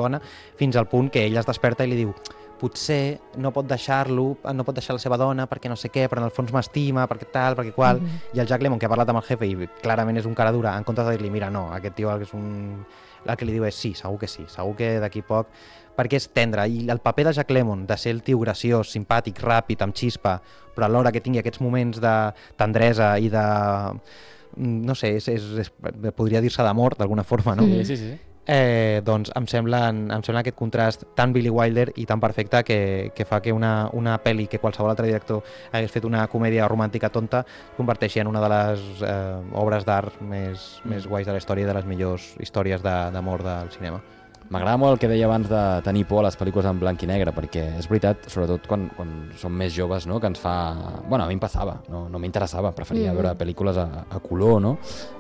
bona, fins al punt que ell es desperta i li diu potser no pot deixar la seva dona perquè no sé què, però en el fons m'estima, perquè tal, perquè qual, i el Jack Lemmon, que ha parlat amb el jefe i clarament és un cara dura, en comptes de dir-li, mira, no, aquest tio el que li diu és sí, segur que d'aquí poc, perquè és tendre, i el paper de Jack Lemmon, de ser el tio graciós, simpàtic, ràpid, amb xispa, però alhora que tingui aquests moments de tendresa i de, no sé, podria dir-se d'amor, d'alguna forma, no? Sí. Doncs em sembla aquest contrast tan Billy Wilder i tan perfecte que fa que una pel·li que qualsevol altre director hagués fet una comèdia romàntica tonta converteixi en una de les obres d'art més guais de la història i de les millors històries d'amor del cinema. M'agrada molt el que deia abans de tenir por a les pel·lícules en blanc i negre, perquè és veritat, sobretot quan som més joves, no?, que ens fa... Bueno, a mi em passava, no m'interessava, preferia veure pel·lícules a color, no?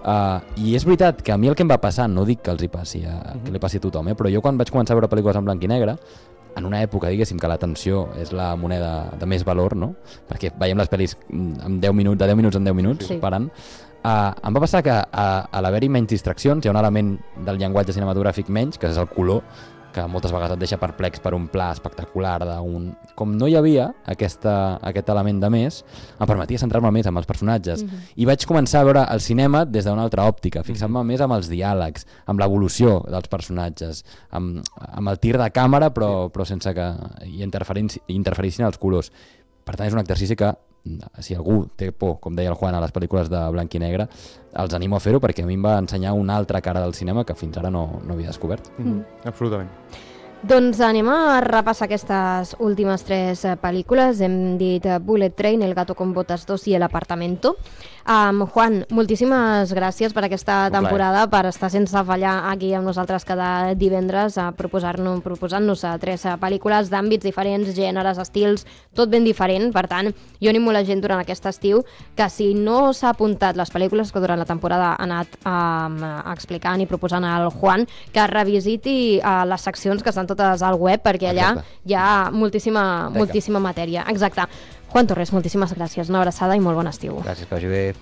I és veritat que a mi el que em va passar, no dic que els hi passi, que li passi a tothom, però jo quan vaig començar a veure pel·lícules en blanc i negre, en una època, diguéssim, que l'atenció és la moneda de més valor, no?, perquè veiem les pel·lis de 10 minuts en 10 minuts, parant. Em va passar que a l'haver-hi menys distraccions, hi ha un element del llenguatge cinematogràfic menys, que és el color, que moltes vegades et deixa perplex per un pla espectacular com no hi havia aquest element de més, em permetia centrar-me més amb els personatges. I vaig començar a veure el cinema des d'una altra òptica, fixant-me més amb els diàlegs, amb l'evolució dels personatges, amb el tir de càmera, però sense que hi interferissin els colors. Per tant, és un exercici que, si algú té por, com deia el Juan, a les pel·lícules de blanc i negre, els animo a fer-ho perquè a mi em va ensenyar una altra cara del cinema que fins ara no havia descobert. Absolutament. Doncs anem a repassar aquestes últimes 3 pel·lícules. Hem dit Bullet Train, El gato con botas 2 i El apartamento. Juan, moltíssimes gràcies per aquesta temporada, per estar sense fallar aquí amb nosaltres cada divendres, proposant-nos 3 pel·lícules d'àmbits diferents, gèneres, estils, tot ben diferent. Per tant, jo animo la gent durant aquest estiu que si no s'ha apuntat les pel·lícules que durant la temporada ha anat explicant i proposant al Juan, que revisiti les seccions que estan totes al web, perquè allà hi ha moltíssima matèria. Exacte. Juan Torres, moltíssimes gràcies, una abraçada i molt bon estiu. Gràcies, que vagi bé.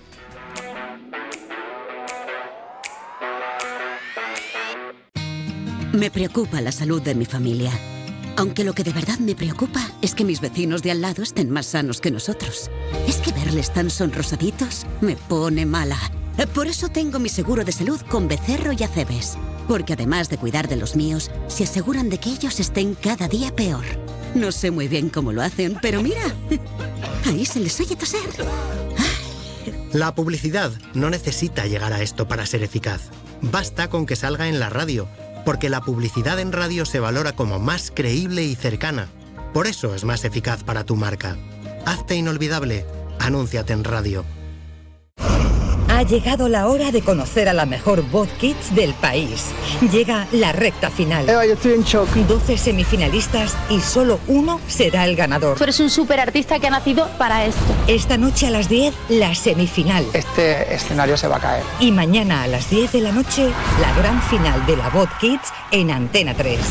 Me preocupa la salud de mi familia. Aunque lo que de verdad me preocupa es que mis vecinos de al lado estén más sanos que nosotros. Es que verles tan sonrosaditos me pone mala. Por eso tengo mi seguro de salud con Becerro y Acebes. Porque además de cuidar de los míos, se aseguran de que ellos estén cada día peor. No sé muy bien cómo lo hacen, pero mira, ahí se les oye toser. La publicidad no necesita llegar a esto para ser eficaz. Basta con que salga en la radio, porque la publicidad en radio se valora como más creíble y cercana. Por eso es más eficaz para tu marca. Hazte inolvidable. Anúnciate en radio. Ha llegado la hora de conocer a la mejor voz kids del país. Llega la recta final. Eva, yo estoy en shock. 12 semifinalistas y solo uno será el ganador. Tú eres un superartista que ha nacido para esto. Esta noche a las 10, la semifinal. Este escenario se va a caer. Y mañana a las 10 de la noche, la gran final de la voz kids en Antena 3.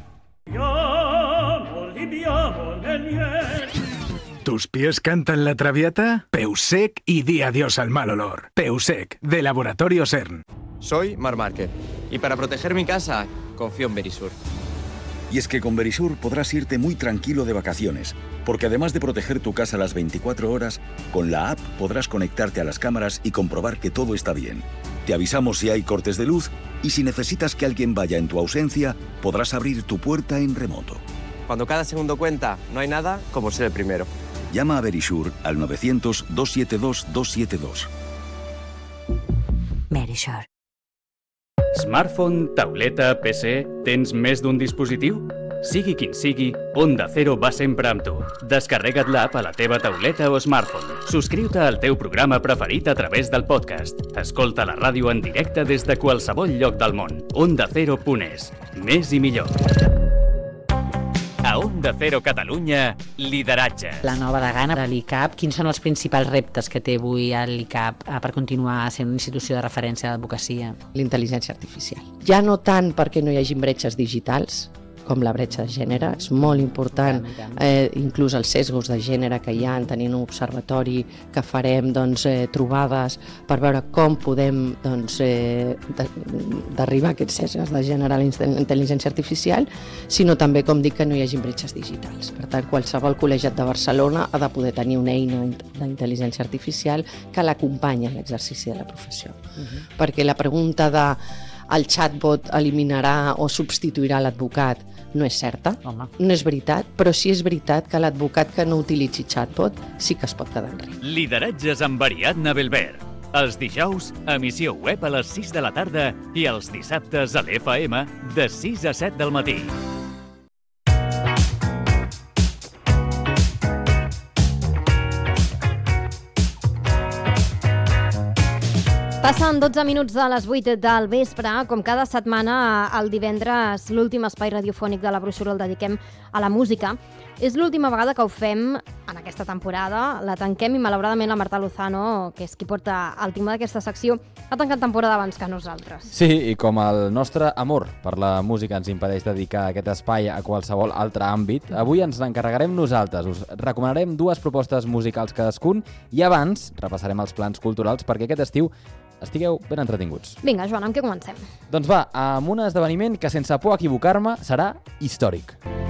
¿Tus pies cantan la traviata? Peusec y di adiós al mal olor. Peusec, de Laboratorio CERN. Soy Marc Márquez y para proteger mi casa confío en Verisur. Y es que con Verisur podrás irte muy tranquilo de vacaciones, porque además de proteger tu casa las 24 horas, con la app podrás conectarte a las cámaras y comprobar que todo está bien. Te avisamos si hay cortes de luz y si necesitas que alguien vaya en tu ausencia, podrás abrir tu puerta en remoto. Cuando cada segundo cuenta, no hay nada como ser el primero. Llama a Verisur al 900-272-272. Verisur. Smartphone, tauleta, PC... Tens més d'un dispositiu? Sigui quin sigui, Onda Cero va sempre amb tu. Descarrega't l'app a la teva tauleta o smartphone. Subscriu-te al teu programa preferit a través del podcast. Escolta la ràdio en directe des de qualsevol lloc del món. OndaCero.es. Més i millor. A Onda Cero Catalunya, lideratge. La nova degana de l'ICAP, quins són els principals reptes que té avui l'ICAP per continuar sent una institució de referència d'advocacia? L'intel·ligència artificial. Ja no tant perquè no hi hagi bretxes digitals, com la bretxa de gènere. És molt important, inclús els sesgos de gènere que hi ha, tenint un observatori que farem trobades per veure com podem derribar aquests sesgos de gènere a la intel·ligència artificial, sinó també, com dic, que no hi hagi bretxes digitals. Per tant, qualsevol col·legiat de Barcelona ha de poder tenir una eina d'intel·ligència artificial que l'acompanya en l'exercici de la professió. Perquè la pregunta de el chatbot eliminarà o substituirà l'advocat no és certa, no és veritat, però sí és veritat que l'advocat que no utilitzi chatbot sí que es pot quedar enrere. Lideratges amb Ariadna Belbert. Els dijous, emissió web a les 6 de la tarda i els dissabtes a l'FM de 6 a 7 del matí. Passen 12 minuts de les 8 del vespre. Com cada setmana, el divendres, l'últim espai radiofònic de la brossura el dediquem a la música. És l'última vegada que ho fem en aquesta temporada. La tanquem i, malauradament, la Marta Lozano, que és qui porta el timó d'aquesta secció, ha tancat temporada abans que nosaltres. Sí, i com el nostre amor per la música ens impedeix dedicar aquest espai a qualsevol altre àmbit, avui ens n'encarregarem nosaltres. Us recomanarem 2 propostes musicals cadascun i abans repassarem els plans culturals perquè aquest estiu estigueu ben entretinguts. Vinga, Joan, amb què comencem? Doncs va, amb un esdeveniment que, sense por a equivocar-me, serà històric.